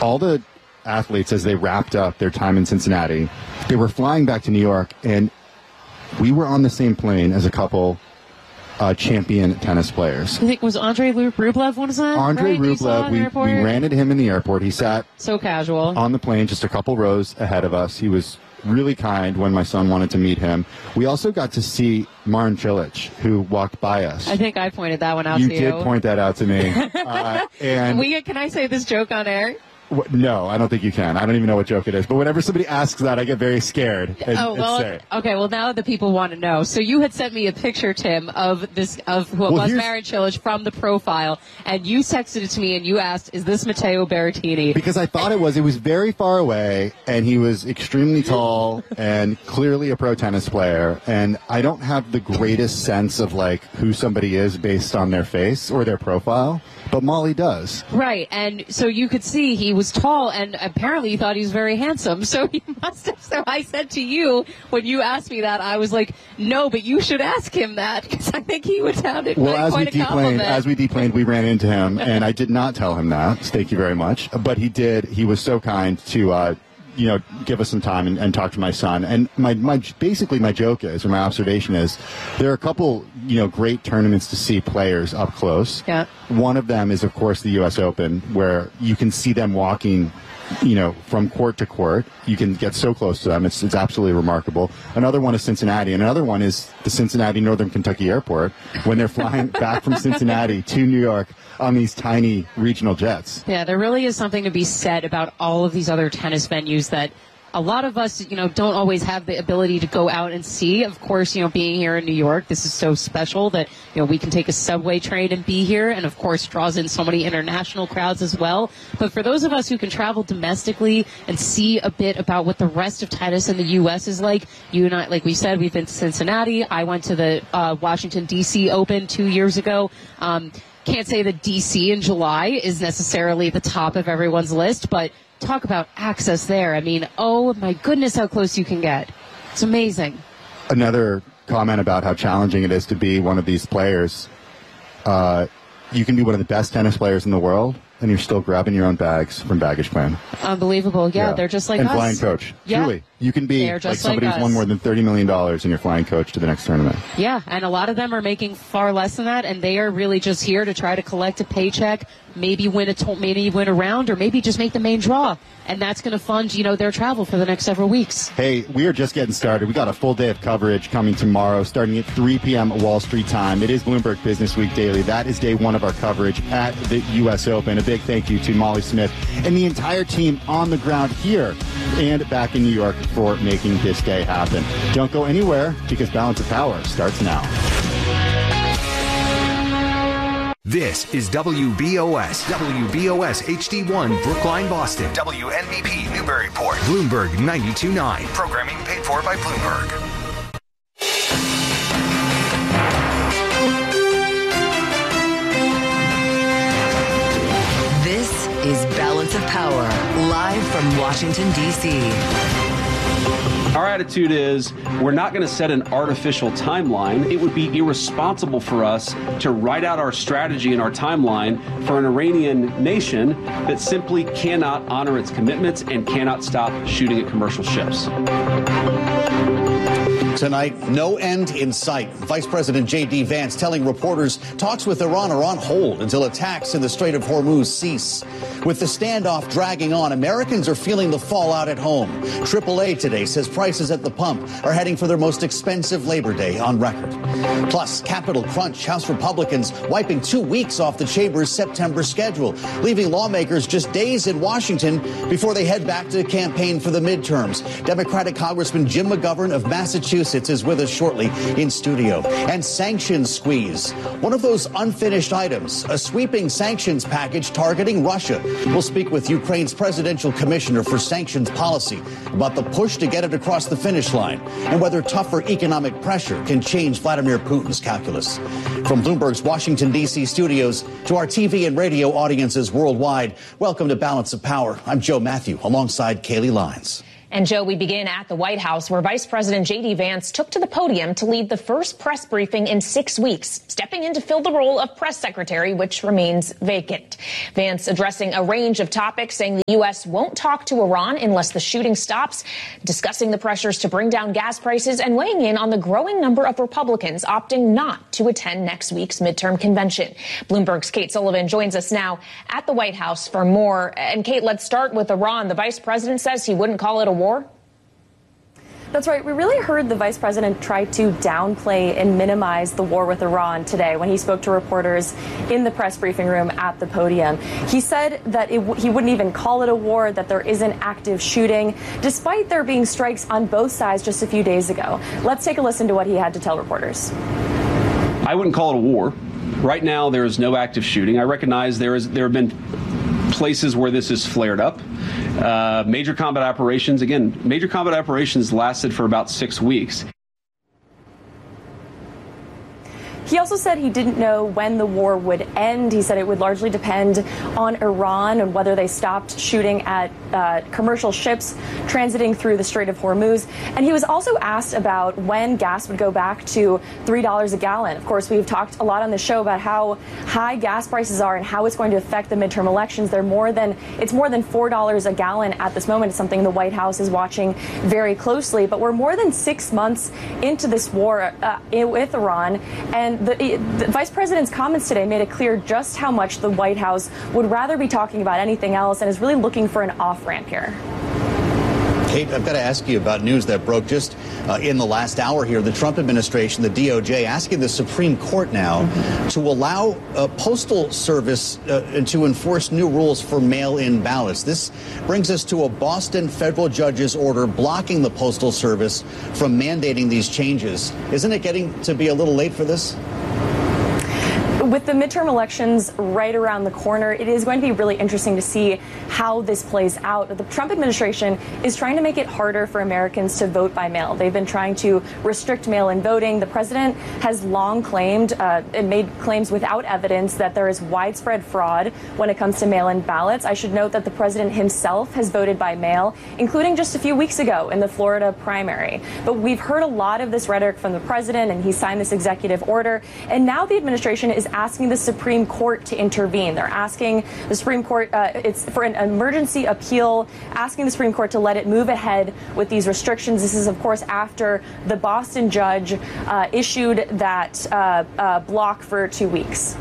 all the athletes, as they wrapped up their time in Cincinnati, they were flying back to New York, and we were on the same plane as a couple champion tennis players. I think it was Andre Rublev, one of them? Andre right? Rublev, we ran into him in the airport. He sat so casual on the plane just a couple rows ahead of us. He was really kind when my son wanted to meet him. We also got to see Marin Cilic, who walked by us. I think I pointed that one out to you. You did point that out to me. And can I say this joke on air? No, I don't think you can. I don't even know what joke it is. But whenever somebody asks that, I get very scared. Okay. Well, now the people want to know. So you had sent me a picture, Tim, of Marin Cilic from the profile, and you texted it to me and you asked, "Is this Matteo Berrettini?" Because I thought it was. It was very far away, and he was extremely tall and clearly a pro tennis player. And I don't have the greatest sense of who somebody is based on their face or their profile. But Molly does. Right, and so you could see he was tall, and apparently you thought he was very handsome. So he must have. So I said to you, when you asked me that, I was like, no, but you should ask him that, because I think he would sound it quite a compliment. As we deplaned, we ran into him, and I did not tell him that. Thank you very much. But he did. He was so kind to give us some time and talk to my son. And basically my joke is, or my observation is, there are a couple, great tournaments to see players up close. Yeah. One of them is, of course, the U.S. Open, where you can see them walking, from court to court. You can get so close to them. It's absolutely remarkable. Another one is Cincinnati, and another one is the Cincinnati Northern Kentucky Airport, when they're flying back from Cincinnati to New York on these tiny regional jets. Yeah, there really is something to be said about all of these other tennis venues that a lot of us, don't always have the ability to go out and see. Of course, being here in New York, this is so special that, we can take a subway train and be here, and of course draws in so many international crowds as well. But for those of us who can travel domestically and see a bit about what the rest of tennis in the U.S. is like, you and I, like we said, we've been to Cincinnati. I went to the Washington, D.C. Open 2 years ago. Can't say that D.C. in July is necessarily the top of everyone's list, but talk about access there. I mean, oh my goodness, how close you can get. It's amazing. Another comment about how challenging it is to be one of these players. You can be one of the best tennis players in the world, and you're still grabbing your own bags from baggage claim. Unbelievable. Yeah, they're just like us. And flying coach. Yeah. Truly. You can be like somebody who's won more than $30 million and you're flying coach to the next tournament. Yeah, and a lot of them are making far less than that, and they are really just here to try to collect a paycheck, maybe win a round, or maybe just make the main draw. And that's going to fund, their travel for the next several weeks. Hey, we are just getting started. We got a full day of coverage coming tomorrow, starting at 3 p.m. Wall Street time. It is Bloomberg Business Week Daily. That is day one of our coverage at the U.S. Open. A big thank you to Molly Smith and the entire team on the ground here and back in New York for making this day happen. Don't go anywhere, because Balance of Power starts now. This is WBOS HD1 Brookline, Boston. WNBP Newburyport. Bloomberg 92.9. Programming paid for by Bloomberg. This is Balance of Power, live from Washington, D.C. Our attitude is we're not going to set an artificial timeline. It would be irresponsible for us to write out our strategy and our timeline for an Iranian nation that simply cannot honor its commitments and cannot stop shooting at commercial ships. Tonight, no end in sight. Vice President J.D. Vance telling reporters talks with Iran are on hold until attacks in the Strait of Hormuz cease. With the standoff dragging on, Americans are feeling the fallout at home. AAA today says prices at the pump are heading for their most expensive Labor Day on record. Plus, Capitol crunch. House Republicans wiping 2 weeks off the chamber's September schedule, leaving lawmakers just days in Washington before they head back to campaign for the midterms. Democratic Congressman Jim McGovern of Massachusetts is with us shortly in studio. And sanctions squeeze. One of those unfinished items, a sweeping sanctions package targeting Russia. We'll speak with Ukraine's presidential commissioner for sanctions policy about the push to get it across the finish line and whether tougher economic pressure can change Vladimir Putin's calculus. From Bloomberg's Washington, D.C. studios to our TV and radio audiences worldwide, welcome to Balance of Power. I'm Joe Matthew alongside Kaylee Lines. And Joe, we begin at the White House, where Vice President J.D. Vance took to the podium to lead the first press briefing in 6 weeks, stepping in to fill the role of press secretary, which remains vacant. Vance addressing a range of topics, saying the U.S. won't talk to Iran unless the shooting stops, discussing the pressures to bring down gas prices, and weighing in on the growing number of Republicans opting not to attend next week's midterm convention. Bloomberg's Kate Sullivan joins us now at the White House for more. And Kate, let's start with Iran. The vice president says he wouldn't call it a war. That's right. We really heard the vice president try to downplay and minimize the war with Iran today when he spoke to reporters in the press briefing room at the podium. He said that he wouldn't even call it a war, that there isn't active shooting, despite there being strikes on both sides just a few days ago. Let's take a listen to what he had to tell reporters. I wouldn't call it a war. Right now, there is no active shooting. I recognize there have been places where this has flared up. Major combat operations lasted for about 6 weeks. He also said he didn't know when the war would end. He said it would largely depend on Iran and whether they stopped shooting at commercial ships transiting through the Strait of Hormuz. And he was also asked about when gas would go back to $3 a gallon. Of course, we've talked a lot on the show about how high gas prices are and how it's going to affect the midterm elections. It's more than $4 a gallon at this moment. It's something the White House is watching very closely. But we're more than 6 months into this war with Iran, and the vice president's comments today made it clear just how much the White House would rather be talking about anything else and is really looking for an off-ramp here. Kate, I've got to ask you about news that broke just in the last hour here. The Trump administration, the DOJ, asking the Supreme Court now to allow Postal Service to enforce new rules for mail-in ballots. This brings us to a Boston federal judge's order blocking the Postal Service from mandating these changes. Isn't it getting to be a little late for this? With the midterm elections right around the corner, it is going to be really interesting to see how this plays out. The Trump administration is trying to make it harder for Americans to vote by mail. They've been trying to restrict mail-in voting. The president has long claimed and made claims without evidence that there is widespread fraud when it comes to mail-in ballots. I should note that the president himself has voted by mail, including just a few weeks ago in the Florida primary. But we've heard a lot of this rhetoric from the president, and he signed this executive order. And now the administration is asking the Supreme Court to intervene. They're asking the Supreme Court, it's for an emergency appeal, asking the Supreme Court to let it move ahead with these restrictions. This is, of course, after the Boston judge issued that block for 2 weeks.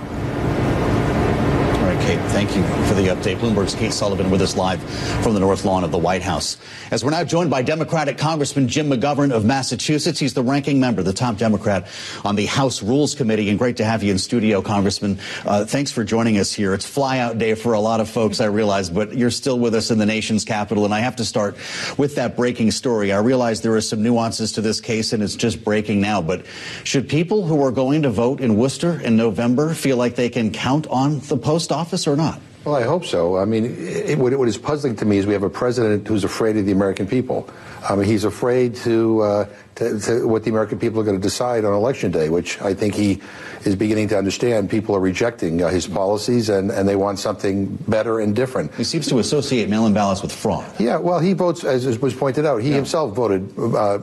All right, Kate, thank you for the update. Bloomberg's Kate Sullivan with us live from the North Lawn of the White House. As we're now joined by Democratic Congressman Jim McGovern of Massachusetts. He's the ranking member, the top Democrat on the House Rules Committee. And great to have you in studio, Congressman. Thanks for joining us here. It's fly-out day for a lot of folks, I realize, but you're still with us in the nation's capital. And I have to start with that breaking story. I realize there are some nuances to this case, and it's just breaking now. But should people who are going to vote in Worcester in November feel like they can count on the post office or not? Well, I hope so. I mean, what is puzzling to me is we have a president who's afraid of the American people. He's afraid to what the American people are going to decide on Election Day, which I think he is beginning to understand. People are rejecting his policies, and they want something better and different. He seems to associate mail-in ballots with fraud. Yeah, well, he votes, as was pointed out, he himself voted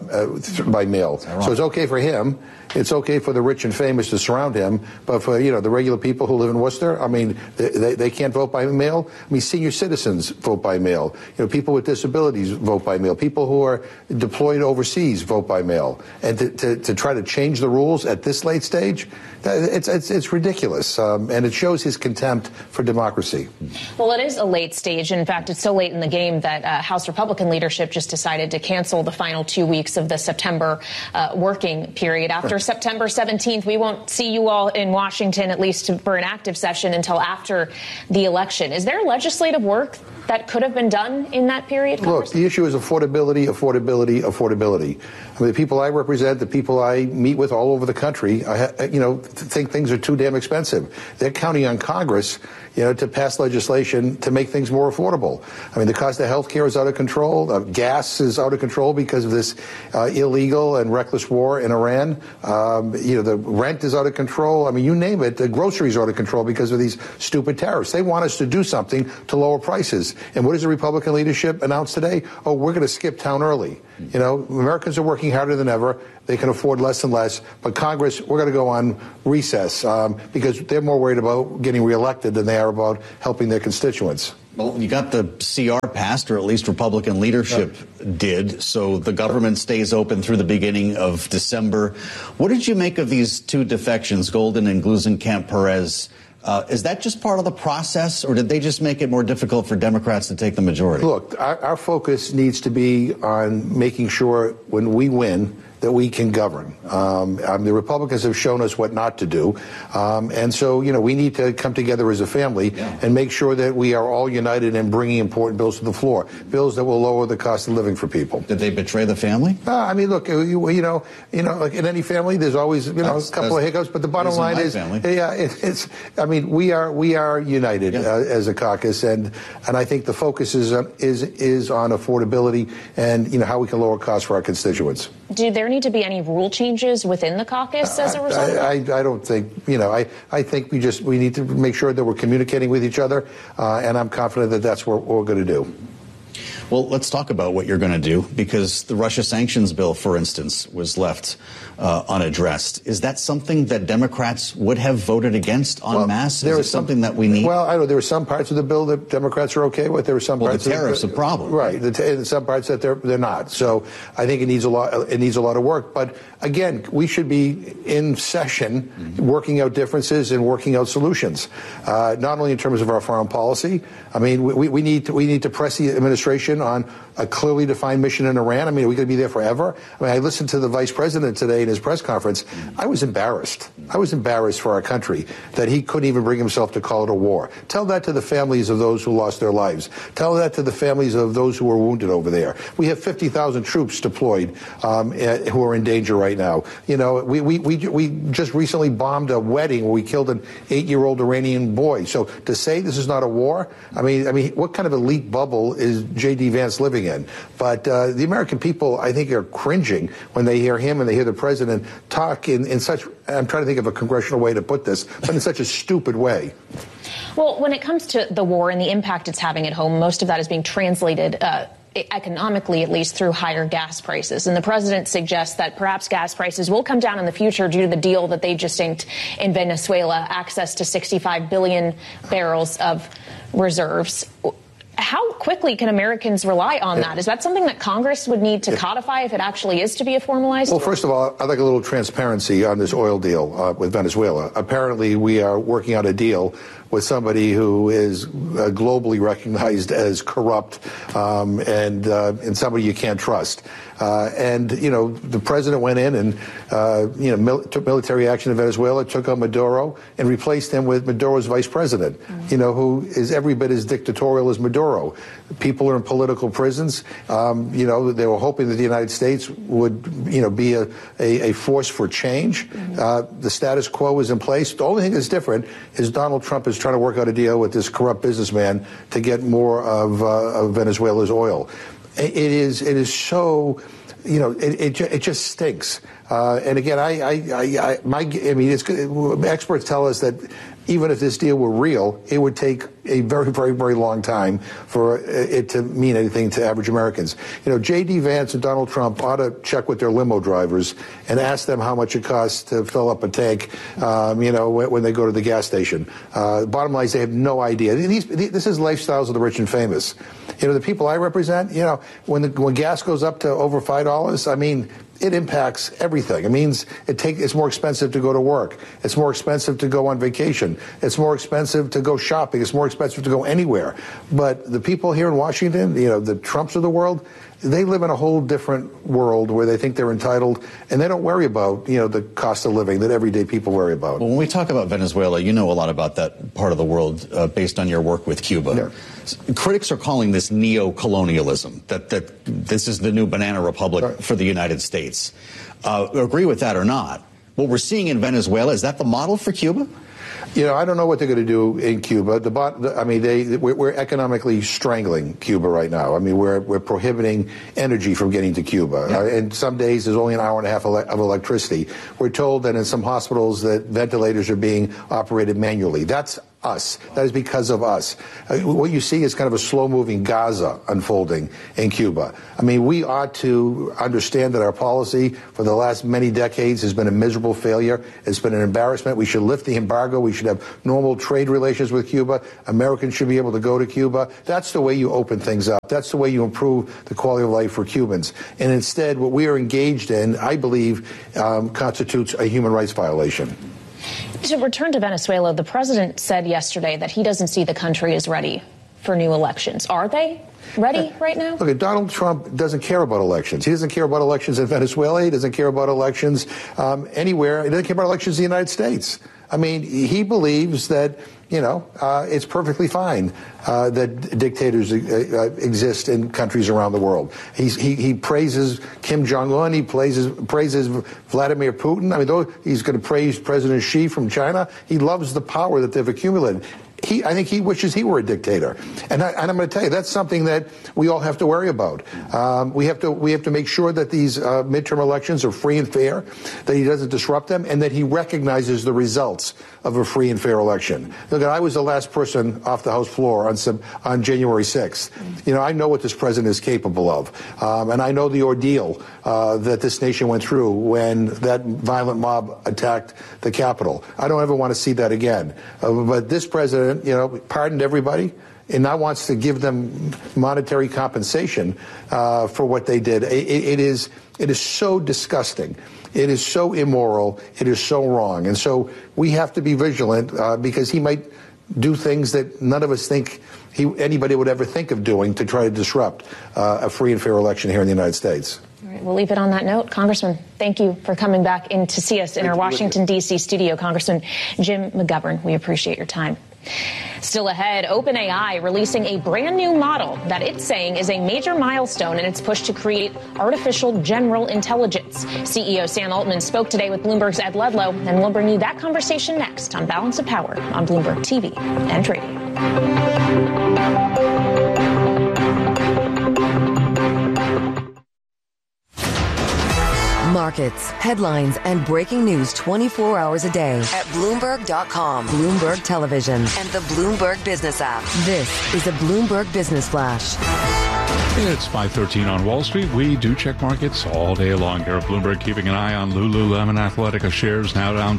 by mail. So it's okay for him. It's okay for the rich and famous to surround him, but for, the regular people who live in Worcester, I mean, they can't vote by mail. I mean, senior citizens vote by mail. People with disabilities vote by mail. People who are deployed overseas vote by mail. And to try to change the rules at this late stage, it's ridiculous. And it shows his contempt for democracy. Well, it is a late stage. In fact, it's so late in the game that House Republican leadership just decided to cancel the final 2 weeks of the September working period. After September 17th, we won't see you all in Washington, at least for an active session, until after the election. Is there legislative work that could have been done in that period? Look, the issue is affordability. I mean, the people I represent, the people I meet with all over the country, think things are too damn expensive. They're counting on Congress, to pass legislation to make things more affordable. I mean, the cost of health care is out of control. Gas is out of control because of this illegal and reckless war in Iran. The rent is out of control. I mean, you name it. The groceries are out of control because of these stupid tariffs. They want us to do something to lower prices. And what does the Republican leadership announce today? Oh, we're going to skip town early. You know, Americans are working harder than ever. They can afford less and less. But Congress, we're going to go on recess because they're more worried about getting reelected than they are about helping their constituents. Well, you got the CR passed, or at least Republican leadership did, so the government stays open through the beginning of December. What did you make of these two defections, Golden and Gluesenkamp-Perez? Is that just part of the process, or did they just make it more difficult for Democrats to take the majority? Look, our focus needs to be on making sure when we win that we can govern. The Republicans have shown us what not to do. And so, you know, we need to come together as a family and make sure that we are all united in bringing important bills to the floor, bills that will lower the cost of living for people. Did they betray the family? I mean, look, you know, like in any family, there's always, a couple of hiccups, but the bottom line is, I mean, we are united as a caucus, and I think the focus is on affordability and, you know, how we can lower costs for our constituents. Do there need to be any rule changes within the caucus as a result? I don't think, you know, I think we need to make sure that we're communicating with each other, and I'm confident that that's what we're going to do. Well, let's talk about what you're going to do, because the Russia sanctions bill, for instance, was left unaddressed. Is that something that Democrats would have voted against en masse? Is it something that we need? Well, I know there are some parts of the bill that Democrats are okay with. There are some parts. The tariff's a problem, right? Some parts that they're not. So I think it needs a lot. It needs a lot of work. But again, we should be in session, working out differences and working out solutions. Not only in terms of our foreign policy. I mean, we need to press the administration on a clearly defined mission in Iran. I mean, are we going to be there forever? I mean, I listened to the vice president today in his press conference. I was embarrassed. I was embarrassed for our country that he couldn't even bring himself to call it a war. Tell that to the families of those who lost their lives. Tell that to the families of those who were wounded over there. We have 50,000 troops deployed who are in danger right now. You know, we just recently bombed a wedding where we killed an 8-year-old Iranian boy. So to say this is not a war, I mean, what kind of elite bubble is J.D. Vance living in? But the American people, I think, are cringing when they hear him and they hear the president talk in such, I'm trying to think of a congressional way to put this, but in such a stupid way. Well, when it comes to the war and the impact it's having at home, most of that is being translated economically, at least, through higher gas prices. And the president suggests that perhaps gas prices will come down in the future due to the deal that they just inked in Venezuela, access to 65 billion barrels of reserves. How quickly can Americans rely on that? Is that something that Congress would need to codify if it actually is to be a formalized? Well, first of all, I'd like a little transparency on this oil deal with Venezuela. Apparently, we are working out a deal with somebody who is globally recognized as corrupt and somebody you can't trust. And, you know, the president went in and, took military action in Venezuela, took out Maduro, and replaced him with Maduro's vice president, who is every bit as dictatorial as Maduro. People are in political prisons. They were hoping that the United States would, be a force for change. The status quo is in place. The only thing that's different is Donald Trump is trying to work out a deal with this corrupt businessman to get more of Venezuela's oil. It is so, it just stinks. And again, experts tell us that even if this deal were real, it would take a very, very, very long time for it to mean anything to average Americans. J.D. Vance and Donald Trump ought to check with their limo drivers and ask them how much it costs to fill up a tank, when they go to the gas station. Bottom line is they have no idea. This is lifestyles of the rich and famous. The people I represent, when gas goes up to over $5, it impacts everything. It means it's more expensive to go to work. It's more expensive to go on vacation. It's more expensive to go shopping. It's more expensive to go anywhere. But the people here in Washington, the Trumps of the world, they live in a whole different world where they think they're entitled, and they don't worry about, the cost of living that everyday people worry about. Well, when we talk about Venezuela, you know a lot about that part of the world based on your work with Cuba. Yeah. Critics are calling this neo-colonialism, that this is the new banana republic for the United States. Agree with that or not? What we're seeing in Venezuela, is that the model for Cuba? I don't know what they're going to do in Cuba. We're economically strangling Cuba right now. We're prohibiting energy from getting to Cuba. Yeah. And some days there's only an hour and a half of electricity. We're told that in some hospitals that ventilators are being operated manually. That's us. That is because of us. What you see is kind of a slow-moving Gaza unfolding in Cuba. I mean, we ought to understand that our policy for the last many decades has been a miserable failure. It's been an embarrassment. We should lift the embargo. We should have normal trade relations with Cuba. Americans should be able to go to Cuba. That's the way you open things up. That's the way you improve the quality of life for Cubans. And instead, what we are engaged in, I believe, constitutes a human rights violation. To return to Venezuela, the president said yesterday that he doesn't see the country as ready for new elections. Are they ready right now? Look, Donald Trump doesn't care about elections. He doesn't care about elections in Venezuela. He doesn't care about elections anywhere. He doesn't care about elections in the United States. I mean, he believes that, it's perfectly fine that dictators exist in countries around the world. He praises Kim Jong-un. He praises Vladimir Putin. I mean, he's going to praise President Xi from China. He loves the power that they've accumulated. I think he wishes he were a dictator, and I'm going to tell you that's something that we all have to worry about. We have to make sure that these midterm elections are free and fair, that he doesn't disrupt them, and that he recognizes the results of a free and fair election. Look, I was the last person off the House floor on January 6th. I know what this president is capable of, and I know the ordeal that this nation went through when that violent mob attacked the Capitol. I don't ever want to see that again. But this president, pardoned everybody and now wants to give them monetary compensation for what they did. It is so disgusting. It is so immoral. It is so wrong. And so we have to be vigilant because he might do things that none of us think anybody would ever think of doing to try to disrupt a free and fair election here in the United States. All right, we'll leave it on that note. Congressman, thank you for coming back in to see us in our Washington, D.C. studio. Congressman Jim McGovern, we appreciate your time. Still ahead, OpenAI releasing a brand new model that it's saying is a major milestone in its push to create artificial general intelligence. CEO Sam Altman spoke today with Bloomberg's Ed Ludlow, and we'll bring you that conversation next on Balance of Power on Bloomberg TV and radio. Markets, headlines, and breaking news 24 hours a day at Bloomberg.com, Bloomberg Television, and the Bloomberg Business app. This is a Bloomberg Business Flash. It's 5:13 on Wall Street. We do check markets all day long here at Bloomberg, keeping an eye on Lululemon Athletica shares now down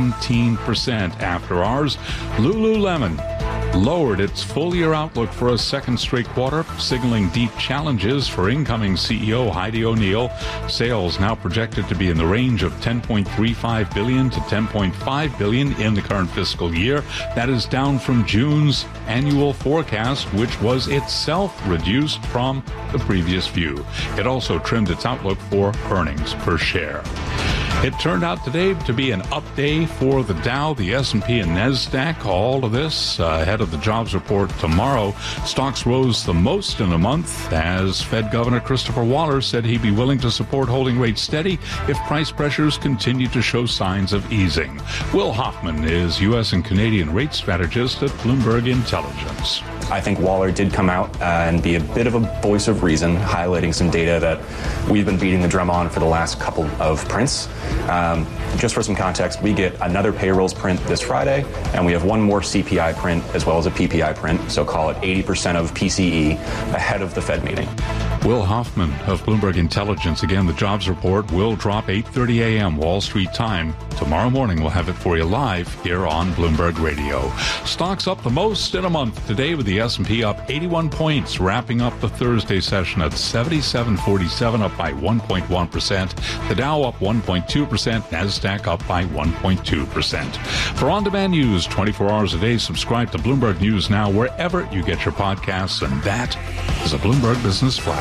17% after hours. Lululemon lowered its full-year outlook for a second straight quarter, signaling deep challenges for incoming CEO Heidi O'Neill. Sales now projected to be in the range of $10.35 billion to $10.5 billion in the current fiscal year. That is down from June's annual forecast, which was itself reduced from the previous view. It also trimmed its outlook for earnings per share. It turned out today to be an up day for the Dow, the S&P, and NASDAQ. All of this ahead of the jobs report tomorrow. Stocks rose the most in a month as Fed Governor Christopher Waller said he'd be willing to support holding rates steady if price pressures continue to show signs of easing. Will Hoffman is U.S. and Canadian rate strategist at Bloomberg Intelligence. I think Waller did come out and be a bit of a voice of reason, highlighting some data that we've been beating the drum on for the last couple of prints. Just for some context, we get another payrolls print this Friday, and we have one more CPI print as well as a PPI print, so call it 80% of PCE ahead of the Fed meeting. Will Hoffman of Bloomberg Intelligence. Again, the jobs report will drop 8:30 a.m. Wall Street time. Tomorrow morning, we'll have it for you live here on Bloomberg Radio. Stocks up the most in a month today with the S&P up 81 points, wrapping up the Thursday session at 77.47, up by 1.1%. The Dow up 1.2%, NASDAQ up by 1.2%. For on-demand news 24 hours a day, subscribe to Bloomberg News Now wherever you get your podcasts, and that is a Bloomberg Business Flash.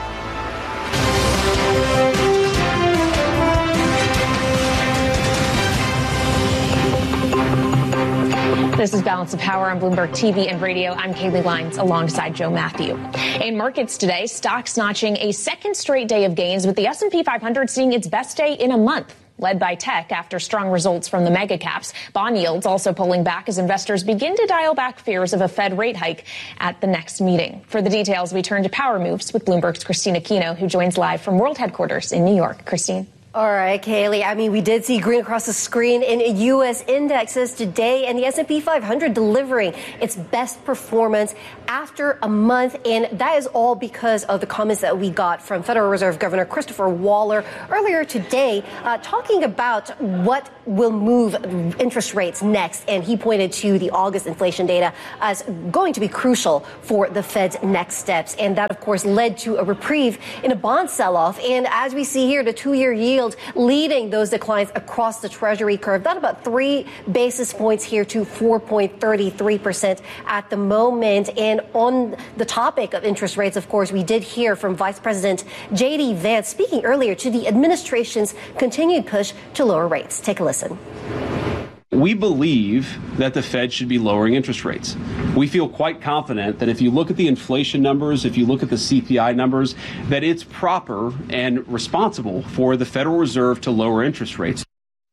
This is Balance of Power on Bloomberg TV and radio. I'm Kaylee Lyons alongside Joe Matthew. In markets today, stocks notching a second straight day of gains, with the S&P 500 seeing its best day in a month, led by tech after strong results from the mega caps. Bond yields also pulling back as investors begin to dial back fears of a Fed rate hike at the next meeting. For the details, we turn to Power Moves with Bloomberg's Christine Aquino, who joins live from World Headquarters in New York. Christine. All right, Kaylee. I mean, we did see green across the screen in U.S. indexes today, and the S&P 500 delivering its best performance after a month. And that is all because of the comments that we got from Federal Reserve Governor Christopher Waller earlier today, talking about what will move interest rates next. And he pointed to the August inflation data as going to be crucial for the Fed's next steps. And that, of course, led to a reprieve in a bond sell-off. And as we see here, the two-year yield leading those declines across the Treasury curve, down about 3 basis points here to 4.33% at the moment. And on the topic of interest rates, of course, we did hear from Vice President J.D. Vance speaking earlier to the administration's continued push to lower rates. Take a listen. We believe that the Fed should be lowering interest rates. We feel quite confident that if you look at the inflation numbers, if you look at the CPI numbers, that it's proper and responsible for the Federal Reserve to lower interest rates.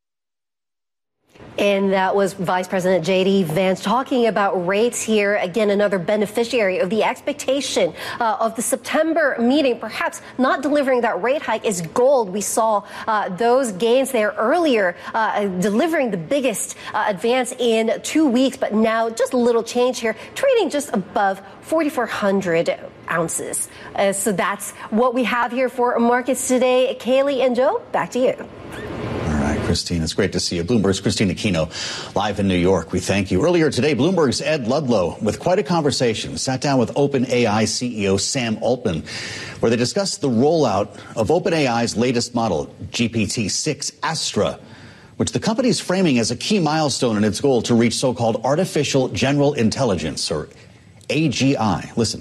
And that was Vice President J.D. Vance talking about rates here. Again, another beneficiary of the expectation of the September meeting, perhaps not delivering that rate hike, is gold. We saw those gains there earlier, delivering the biggest advance in 2 weeks, but now just a little change here, trading just above 4,400 ounces. So that's what we have here for markets today. Kaylee and Joe, back to you. Christine, it's great to see you. Bloomberg's Christina Aquino live in New York. We thank you. Earlier today, Bloomberg's Ed Ludlow, with quite a conversation, sat down with OpenAI CEO Sam Altman, where they discussed the rollout of OpenAI's latest model, GPT-6 Astra, which the company is framing as a key milestone in its goal to reach so-called artificial general intelligence, or AGI. Listen.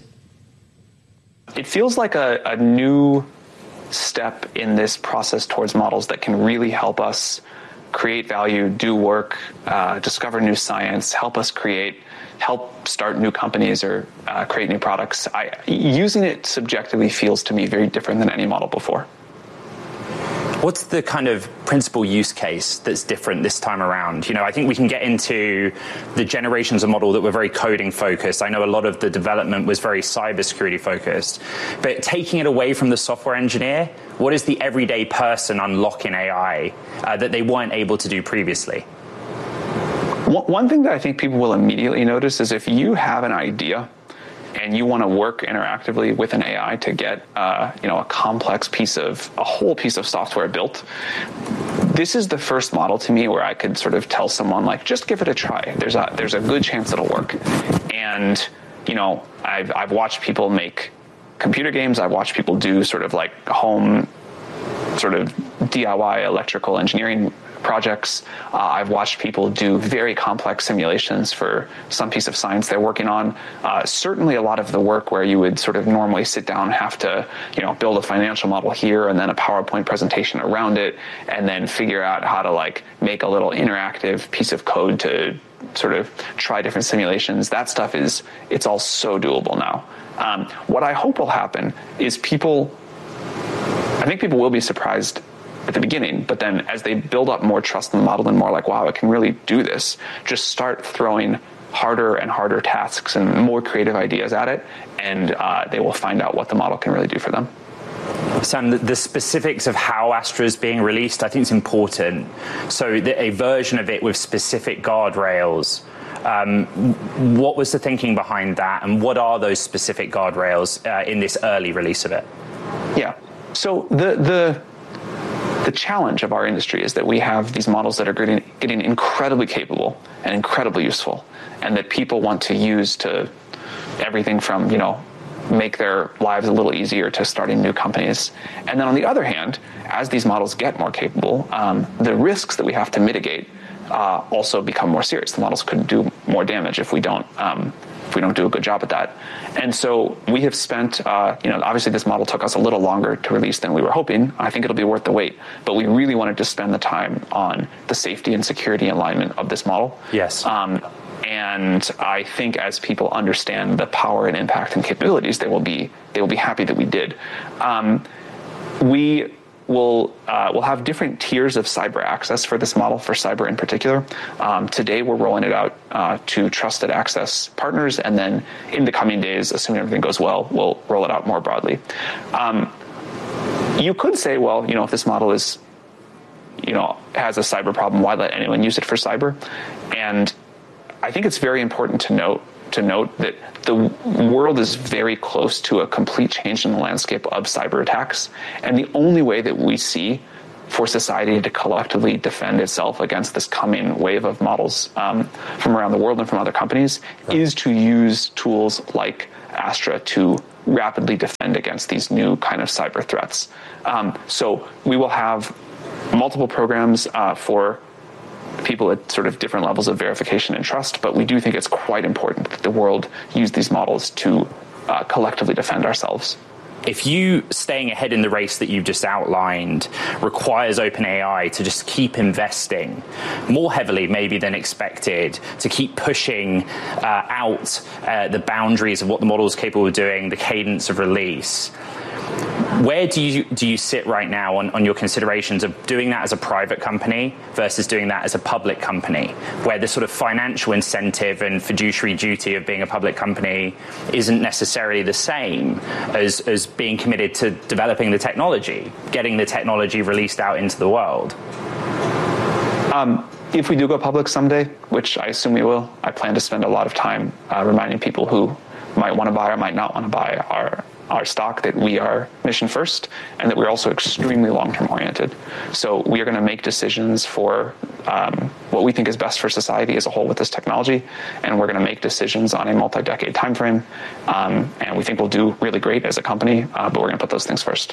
It feels like a new step in this process towards models that can really help us create value, do work, discover new science, help start new companies or create new products. Using it subjectively feels to me very different than any model before. What's the kind of principal use case that's different this time around? You know, I think we can get into the generations of model that were very coding focused. I know a lot of the development was very cybersecurity focused, but taking it away from the software engineer, what is the everyday person unlocking AI that they weren't able to do previously? One thing that I think people will immediately notice is if you have an idea and you want to work interactively with an AI to get, a whole piece of software built, this is the first model to me where I could sort of tell someone, like, just give it a try. There's a good chance it'll work. And, I've watched people make computer games. I've watched people do sort of like home sort of DIY electrical engineering projects. I've watched people do very complex simulations for some piece of science they're working on. Certainly a lot of the work where you would sort of normally sit down and have to, build a financial model here and then a PowerPoint presentation around it, and then figure out how to make a little interactive piece of code to sort of try different simulations. That stuff it's all so doable now. What I hope will happen is I think people will be surprised at the beginning, but then as they build up more trust in the model and more like, wow, it can really do this, just start throwing harder and harder tasks and more creative ideas at it, and they will find out what the model can really do for them. Sam, the specifics of how Astra is being released, I think is important. So a version of it with specific guardrails. What was the thinking behind that, and what are those specific guardrails in this early release of it? Yeah. So the challenge of our industry is that we have these models that are getting incredibly capable and incredibly useful, and that people want to use to everything from, make their lives a little easier to starting new companies. And then on the other hand, as these models get more capable, the risks that we have to mitigate also become more serious. The models could do more damage if we don't do a good job at that. And so we have spent, obviously this model took us a little longer to release than we were hoping. I think it'll be worth the wait, but we really wanted to spend the time on the safety and security alignment of this model. Yes. And I think as people understand the power and impact and capabilities, they will be happy that we did. We'll have different tiers of cyber access for this model, for cyber in particular. Today, we're rolling it out to trusted access partners, and then in the coming days, assuming everything goes well, we'll roll it out more broadly. You could say, well, if this model is has a cyber problem, why let anyone use it for cyber? And I think it's very important to note that the world is very close to a complete change in the landscape of cyber attacks. And the only way that we see for society to collectively defend itself against this coming wave of models from around the world and from other companies is to use tools like Astra to rapidly defend against these new kind of cyber threats. So we will have multiple programs for people at sort of different levels of verification and trust, but we do think it's quite important that the world use these models to collectively defend ourselves. If you staying ahead in the race that you've just outlined requires OpenAI to just keep investing more heavily maybe than expected, to keep pushing out the boundaries of what the model is capable of doing, the cadence of release, where do you sit right now on your considerations of doing that as a private company versus doing that as a public company, where the sort of financial incentive and fiduciary duty of being a public company isn't necessarily the same as being committed to developing the technology, getting the technology released out into the world? If we do go public someday, which I assume we will, I plan to spend a lot of time reminding people who might want to buy or might not want to buy our stock that we are mission first and that we're also extremely long-term oriented. So we are going to make decisions for what we think is best for society as a whole with this technology, and we're going to make decisions on a multi-decade time frame, and we think we'll do really great as a company, but we're going to put those things first.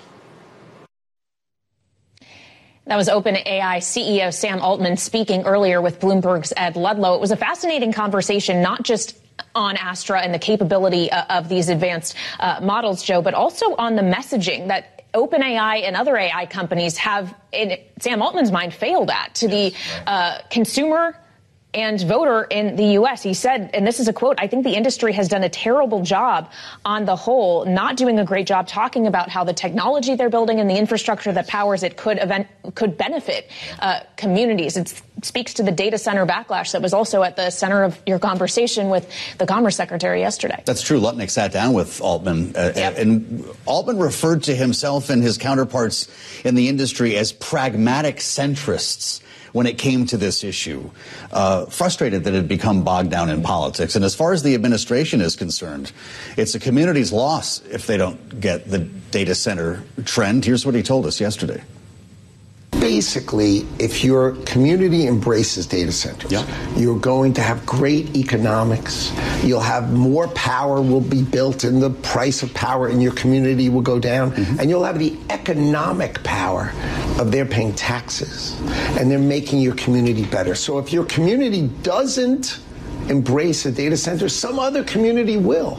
That was OpenAI CEO Sam Altman speaking earlier with Bloomberg's Ed Ludlow. It was a fascinating conversation, not just on Astra and the capability of these advanced models, Joe, but also on the messaging that OpenAI and other AI companies have, in Sam Altman's mind, failed at to the consumer and voter in the U.S. He said, and this is a quote, "I think the industry has done a terrible job on the whole, not doing a great job talking about how the technology they're building and the infrastructure that powers it could benefit communities." It speaks to the data center backlash that was also at the center of your conversation with the Commerce Secretary yesterday. That's true. Lutnick sat down with Altman, and Altman referred to himself and his counterparts in the industry as pragmatic centrists when it came to this issue, frustrated that it had become bogged down in politics. And as far as the administration is concerned, it's a community's loss if they don't get the data center trend. Here's what he told us yesterday. Basically, if your community embraces data centers, you're going to have great economics. You'll have more power will be built, and the price of power in your community will go down. And you'll have the economic power of they're paying taxes, and they're making your community better. So if your community doesn't embrace a data center, some other community will.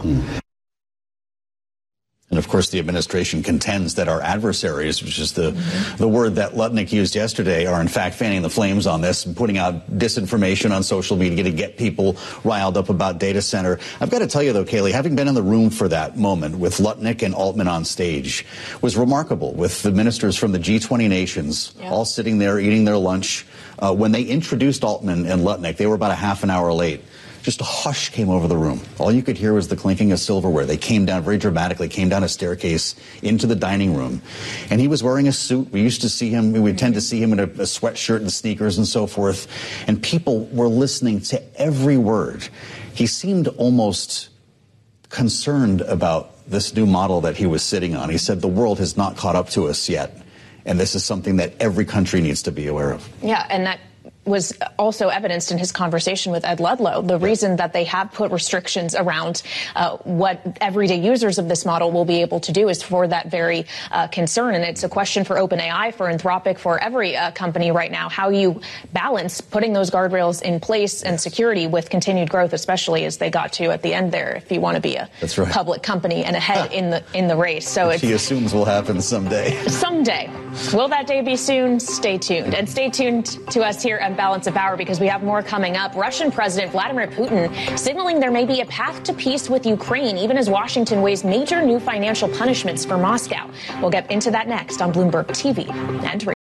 And of course, the administration contends that our adversaries, which is the word that Lutnick used yesterday, are in fact fanning the flames on this and putting out disinformation on social media to get people riled up about data center. I've got to tell you, though, Kaylee, having been in the room for that moment with Lutnick and Altman on stage was remarkable, with the ministers from the G20 nations all sitting there eating their lunch. When they introduced Altman and Lutnick, they were about a half an hour late. Just a hush came over the room. All you could hear was the clinking of silverware. They came down very dramatically, came down a staircase into the dining room. And he was wearing a suit. We used to see him, we would tend to see him in a sweatshirt and sneakers and so forth. And people were listening to every word. He seemed almost concerned about this new model that he was sitting on. He said, the world has not caught up to us yet. And this is something that every country needs to be aware of. Yeah, and that was also evidenced in his conversation with Ed Ludlow. The reason that they have put restrictions around what everyday users of this model will be able to do is for that very concern. And it's a question for OpenAI, for Anthropic, for every company right now, how you balance putting those guardrails in place and security with continued growth, especially as they got to at the end there, if you want to be a public company and ahead in the race. So he assumes will happen someday. Someday. Will that day be soon? Stay tuned. And stay tuned to us here at Balance of Power, because we have more coming up. Russian President Vladimir Putin signaling there may be a path to peace with Ukraine, even as Washington weighs major new financial punishments for Moscow. We'll get into that next on Bloomberg TV and radio.